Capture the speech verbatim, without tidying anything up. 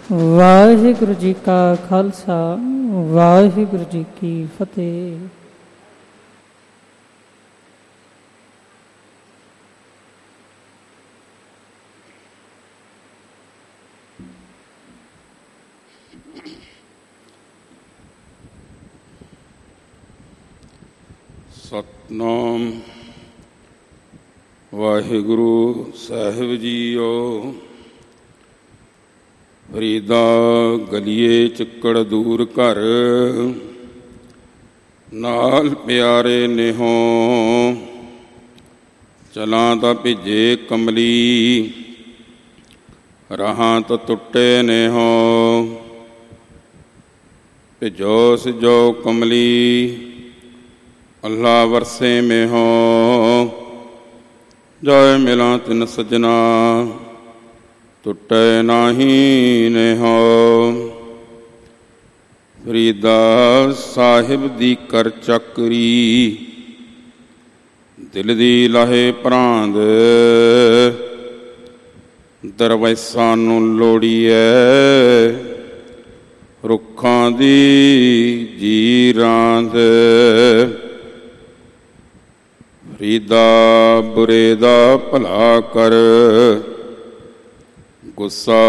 ਵਾਹਿਗੁਰੂ ਜੀ ਕਾ ਖਾਲਸਾ, ਵਾਹਿਗੁਰੂ ਜੀ ਕੀ ਫਤਿਹ। ਸਤਿਨਾਮ ਵਾਹਿਗੁਰੂ ਸਾਹਿਬ ਜੀਓ। ਫਰੀਦਾ ਗਲੀਏ ਚਿੱਕੜ ਦੂਰ ਘਰ, ਨਾਲ ਪਿਆਰੇ ਨੇਹੋ। ਚਲਾਂ ਤਾਂ ਭਿੱਜੇ ਕਮਲੀ, ਰਾਹਾਂ ਤਾਂ ਟੁੱਟੇ ਨੇਹੋ। ਭਿਜੋ ਸਿਜੋ ਕਮਲੀ, ਅੱਲਾ ਵਰਸੇ ਮੇਹੋ। ਜੈ ਮਿਲਾਂ ਤਿਨ ਸਜਣਾ, ਟੁੱਟੇ ਨਾਹੀ ਨੇਹੋ। ਫਰੀਦਾ ਸਾਹਿਬ ਦੀ ਕਰ ਚੱਕਰੀ, ਦਿਲ ਦੀ ਲਾਹੇ ਭਰਾਂਦ। ਦਰਵੈਸਾਂ ਨੂੰ ਲੋੜੀਐ, ਰੁੱਖਾਂ ਦੀ ਜੀ ਰਾਂਦ। ਫਰੀਦਾ ਬੁਰੇ ਦਾ ਭਲਾ ਕਰ, ਗੁੱਸਾ